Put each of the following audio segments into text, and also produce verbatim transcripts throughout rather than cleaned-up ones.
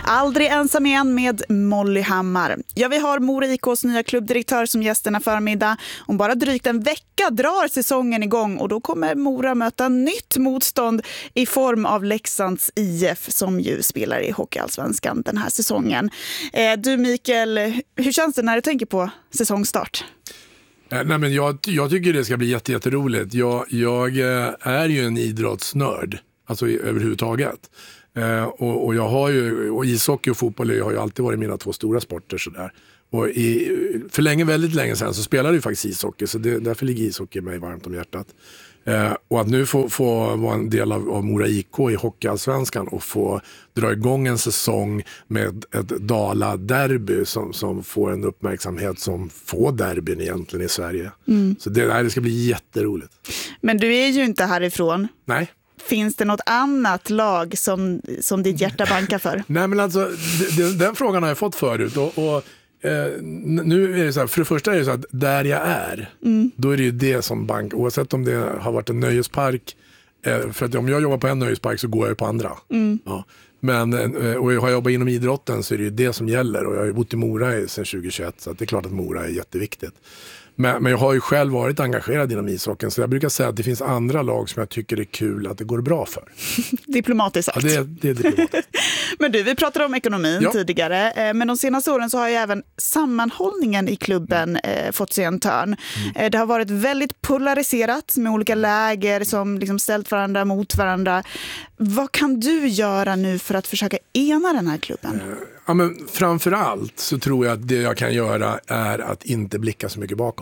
Aldrig ensam igen med Molly Hammar. Ja, vi har Mora I K:s nya klubbdirektör som gästerna förmiddag. Om bara drygt en vecka drar säsongen igång och då kommer Mora möta nytt motstånd i form av Leksands I F som ju spelar i Hockeyallsvenskan den här säsongen. Eh, du Mikael, hur känns det när du tänker på säsongstart? Nej, men jag, jag tycker det ska bli jätte, jätteroligt. Jag, jag är ju en idrottsnörd, alltså överhuvudtaget. Eh, och, och jag har ju, och ishockey och fotboll har ju alltid varit mina två stora sporter sådär. Och i, för länge, väldigt länge sedan så spelade jag faktiskt ishockey, så det, därför ligger ishockey mig varmt om hjärtat. Eh, och att nu få, få vara en del av, av Mora I K i Hockeyallsvenskan och få dra igång en säsong med ett Dala-derby som, som får en uppmärksamhet som få derbyn egentligen i Sverige. Mm. Så det, nej, det ska bli jätteroligt. Men du är ju inte härifrån. Nej. Finns det något annat lag som, som ditt hjärta bankar för? Nej, men alltså, den, den frågan har jag fått förut och, och eh, nu är det så här, för det första är det så att där jag är, mm. då är det ju det som bank, oavsett om det har varit en nöjespark, eh, för att om jag jobbar på en nöjespark så går jag på andra. Mm. Ja. Men, eh, och jag har jobbat inom idrotten så är det ju det som gäller, och jag har ju bott i Mora sedan tjugohundratjugoett, så att det är klart att Mora är jätteviktigt. Men, men jag har ju själv varit engagerad inom ishockeyn, så jag brukar säga att det finns andra lag som jag tycker är kul att det går bra för. Diplomatiskt sagt. Ja, det är, det är diplomatiskt. Men du, vi pratade om ekonomin ja. tidigare, men de senaste åren så har ju även sammanhållningen i klubben eh, fått sig en törn. Mm. Det har varit väldigt polariserat med olika läger som liksom ställt varandra mot varandra. Vad kan du göra nu för att försöka ena den här klubben? Eh, ja, men framförallt så tror jag att det jag kan göra är att inte blicka så mycket bakåt.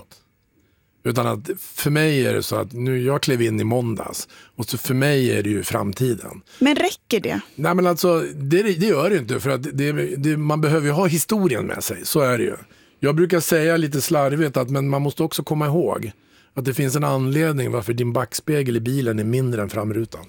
Utan att för mig är det så att nu jag klev in i måndags och så för mig är det ju framtiden. Men räcker det? Nej, men alltså det, det gör det inte, för att det, det, man behöver ju ha historien med sig, så är det ju. Jag brukar säga lite slarvigt att men man måste också komma ihåg att det finns en anledning varför din backspegel i bilen är mindre än framrutan.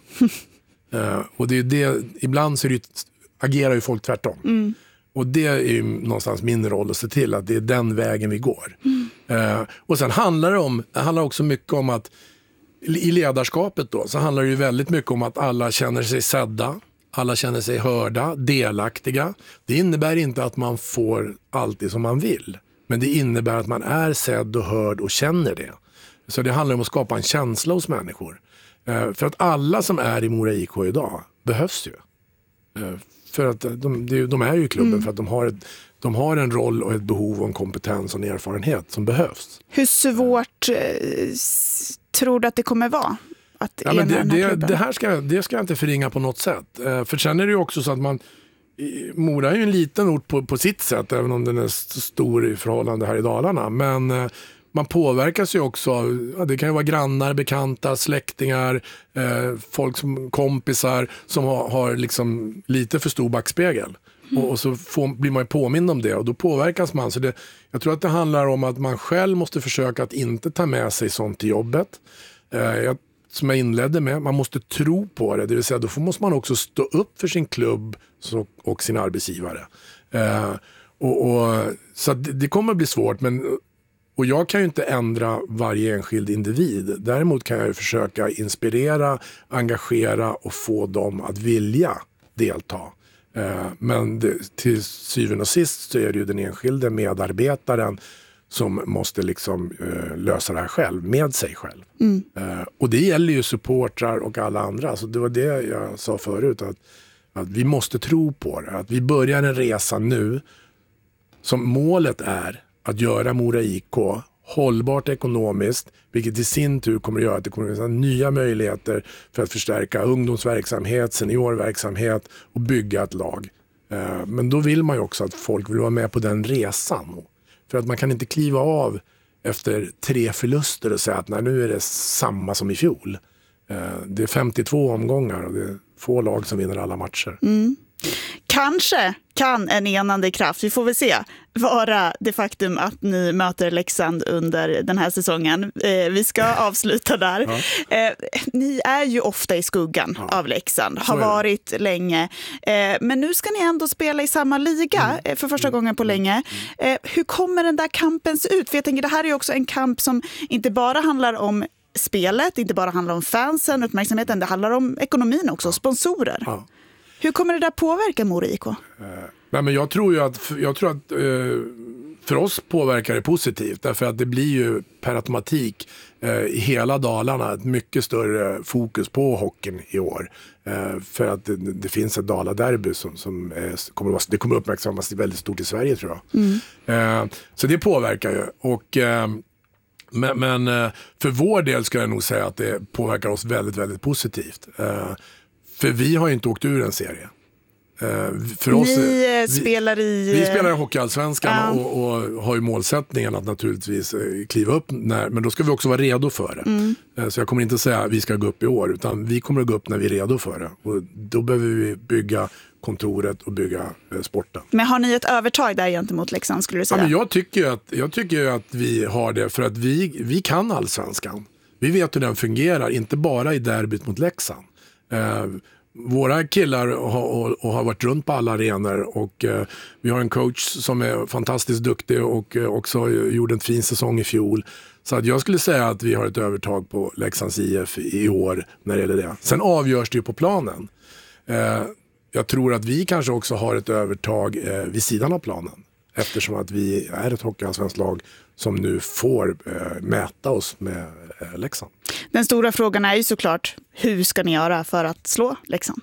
uh, och det är det, ibland så är det, agerar ju folk tvärtom. Mm. Och det är ju någonstans min roll att se till att det är den vägen vi går. Mm. Uh, och sen handlar det om, det handlar också mycket om att i ledarskapet då så handlar det ju väldigt mycket om att alla känner sig sedda, alla känner sig hörda, delaktiga. Det innebär inte att man får alltid som man vill, men det innebär att man är sedd och hörd och känner det. Så det handlar om att skapa en känsla hos människor. Uh, för att alla som är i Mora I K idag behövs ju. Uh, För att de, de är ju i klubben mm. för att de har, ett, de har en roll och ett behov och en kompetens och en erfarenhet som behövs. Hur svårt eh, tror du att det kommer vara att ja, ena men det, den här det, klubben? det här ska, det ska jag inte förringa på något sätt. Eh, för sen är det ju också så att man, Mora är ju en liten ort på, på sitt sätt, även om den är stor i förhållande här i Dalarna. Men eh, man påverkas ju också av, ja, det kan ju vara grannar, bekanta, släktingar, eh, folk som kompisar som har, har liksom lite för stor backspegel. Mm. Och, och så får, blir man ju påmind om det och då påverkas man. Så det, jag tror att det handlar om att man själv måste försöka att inte ta med sig sånt till jobbet. Eh, jag, som jag inledde med, man måste tro på det. Det vill säga, då får, måste man också stå upp för sin klubb så, och sin arbetsgivare. Eh, och, och, så det, det kommer att bli svårt, men och jag kan ju inte ändra varje enskild individ. Däremot kan jag ju försöka inspirera, engagera och få dem att vilja delta. Men det, till syvende och sist så är det ju den enskilde medarbetaren som måste liksom lösa det här själv, med sig själv. Mm. Och det gäller ju supportrar och alla andra. Så det var det jag sa förut, att, att vi måste tro på det. Att vi börjar en resa nu som målet är att göra Mora I K hållbart ekonomiskt, vilket i sin tur kommer att göra att det kommer att finnas nya möjligheter för att förstärka ungdomsverksamhet, seniorverksamhet och bygga ett lag. Men då vill man ju också att folk vill vara med på den resan. För att man kan inte kliva av efter tre förluster och säga att nej, nu är det samma som i fjol. Det är femtiotvå omgångar och det är få lag som vinner alla matcher. Mm. Kanske kan en enande kraft, vi får väl se, vara det faktum att ni möter Leksand under den här säsongen. Eh, vi ska avsluta där. Ja. Eh, ni är ju ofta i skuggan ja. av Leksand, har varit länge. Eh, men nu ska ni ändå spela i samma liga mm. för första gången på länge. Eh, hur kommer den där kampen se ut? För jag tänker, det här är ju också en kamp som inte bara handlar om spelet, inte bara handlar om fansen, uppmärksamheten, det handlar om ekonomin också, sponsorer. Ja. Hur kommer det där påverka Mora I K? Eh, nej, men jag tror ju att, jag tror att eh, för oss påverkar det positivt, därför att det blir ju per automatik eh, i hela Dalarna ett mycket större fokus på hockeyn i år. Eh, för att det, det finns ett Dala-derby som, som är, kommer, det kommer uppmärksammas väldigt stort i Sverige, tror jag. Mm. Eh, så det påverkar ju. Och, eh, men men eh, för vår del ska jag nog säga att det påverkar oss väldigt, väldigt positivt. Eh, för vi har ju inte åkt ur en serie. Uh, för Ni oss, vi, spelar i... Vi spelar i Hockeyallsvenskan uh. och, och har ju målsättningen att naturligtvis uh, kliva upp, när, men då ska vi också vara redo för det. Mm. Uh, så jag kommer inte säga att vi ska gå upp i år, utan vi kommer att gå upp när vi är redo för det. Och då behöver vi bygga kontoret och bygga uh, sporten. Men har ni ett övertag där gentemot Leksand, skulle du säga? Ja, men jag tycker ju att, jag tycker ju att vi har det, för att vi, vi kan Allsvenskan. Vi vet hur den fungerar, inte bara i derbyt mot Leksand. Uh, Våra killar har, och, och har varit runt på alla arenor, och eh, vi har en coach som är fantastiskt duktig och eh, också gjorde en fin säsong i fjol. Så att jag skulle säga att vi har ett övertag på Leksands I F i, i år när det gäller det. Sen avgörs det ju på planen. Eh, jag tror att vi kanske också har ett övertag eh, vid sidan av planen. Eftersom att vi är ett hockeyallsvenskt lag som nu får eh, mäta oss med eh, Leksand. Den stora frågan är ju såklart, hur ska ni göra för att slå Leksand?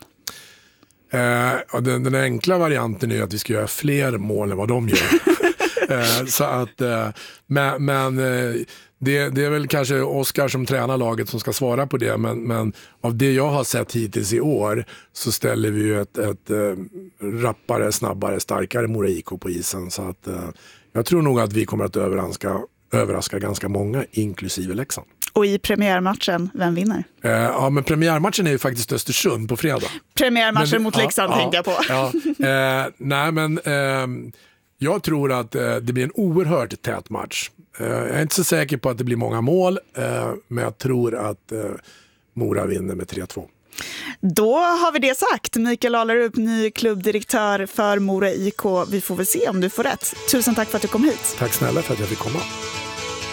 Eh, den, den enkla varianten är att vi ska göra fler mål än vad de gör. eh, så att, eh, men men eh, det, det är väl kanske Oskar som tränar laget som ska svara på det. Men, men av det jag har sett hittills i år så ställer vi ju ett, ett, ett rappare, snabbare, starkare Mora I K på isen. Så att, eh, jag tror nog att vi kommer att överraska, överraska ganska många, inklusive Leksand. Och i premiärmatchen, vem vinner? Eh, ja, men premiärmatchen är ju faktiskt Östersund på fredag. Premiärmatchen men, mot Leksand ja, tänker jag på. Ja, eh, nej, men eh, jag tror att eh, det blir en oerhört tät match. Eh, jag är inte så säker på att det blir många mål, eh, men jag tror att eh, Mora vinner med tre två. Då har vi det sagt. Mikael Ahlerup, ny klubbdirektör för Mora I K. Vi får väl se om du får rätt. Tusen tack för att du kom hit. Tack snälla för att jag fick komma.